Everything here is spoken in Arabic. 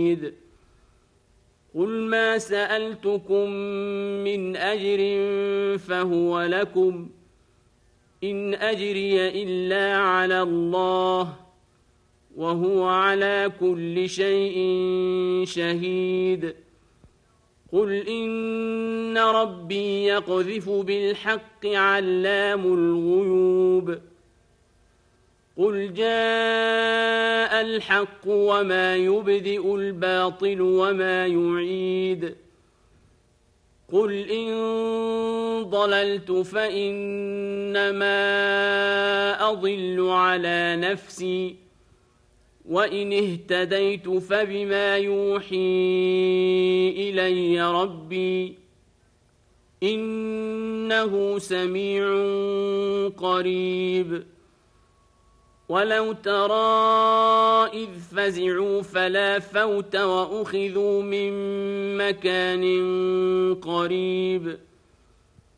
شهيد قل ما سألتكم من أجر فهو لكم إن أجري إلا على الله وهو على كل شيء شهيد قل إن ربي يقذف بالحق علام الغيوب قل جاء الحق وما يبدئ الباطل وما يعيد قل إن ضللت فإنما أضل على نفسي وإن اهتديت فبما يوحي إلي ربي إنه سميع قريب ولو ترى إذ فزعوا فلا فوت وأخذوا من مكان قريب